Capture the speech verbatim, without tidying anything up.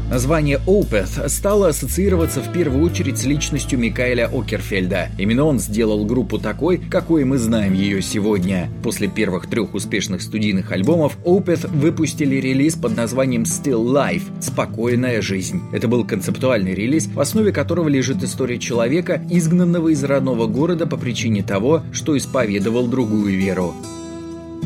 Название Opeth стало ассоциироваться в первую очередь с личностью Микаэля Окерфельда. Именно он сделал группу такой, какой мы знаем ее сегодня. После первых трех успешных студийных альбомов Opeth выпустили релиз под названием Still Life – «Спокойная жизнь». Это был концептуальный релиз, в основе которого лежит история человека, изгнанного из родного города по причине того, что исповедовал другую веру.